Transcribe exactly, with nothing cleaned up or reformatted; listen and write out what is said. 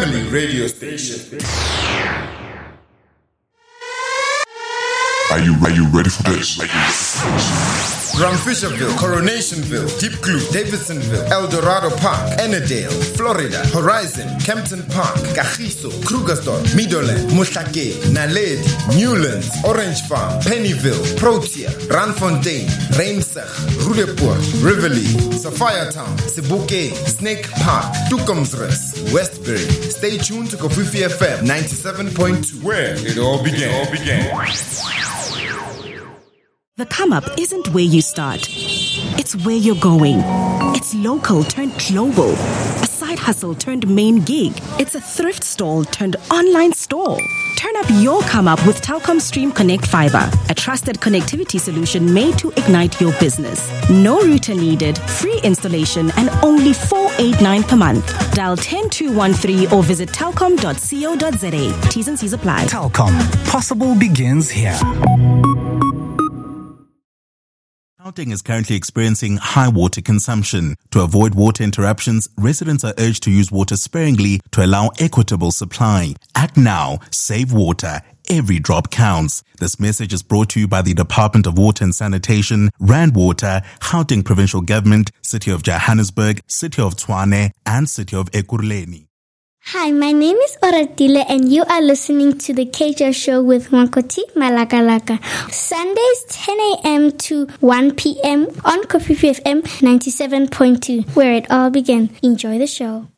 family radio station. Are you, are you ready for this? Are you ready for this? Ramfisherville, Coronationville, Deep Blue, Davidsonville, El Dorado Park, Ennerdale, Florida, Horizon, Kempton Park, Kagiso, Krugersdorp, Meadowland, Mohlake, Naledi, Newlands, Orange Farm, Pennyville, Protea, Randfontein, Reimsig, Roodepoort, Rivoli, Sophiatown, Sebokeng, Snake Park, Tukumsrus, Westbury. Stay tuned to Kofifi F M ninety-seven point two, where it all began. It all began. The come up isn't where you start. It's where you're going. It's local turned global. A side hustle turned main gig. It's a thrift stall turned online store. Turn up your come up with Telkom Stream Connect Fiber, a trusted connectivity solution made to ignite your business. No router needed, free installation, and only four hundred eighty-nine per month. Dial one oh two one three or visit telkom dot co dot za. T's and C's apply. Telkom. Possible begins here. Gauteng is currently experiencing high water consumption. To avoid water interruptions, residents are urged to use water sparingly to allow equitable supply. Act now. Save water. Every drop counts. This message is brought to you by the Department of Water and Sanitation, Rand Water, Gauteng Provincial Government, City of Johannesburg, City of Tshwane, and City of Ekurhuleni. Hi, my name is Oratile and you are listening to the K J Show with Wankoti Malakalaka. Sundays ten a.m. to one p.m. on Kofifi F M ninety-seven point two, where it all began. Enjoy the show.